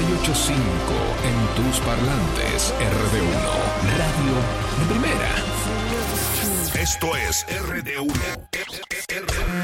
98.5 en tus parlantes. RD1, radio de primera. Esto es RD1.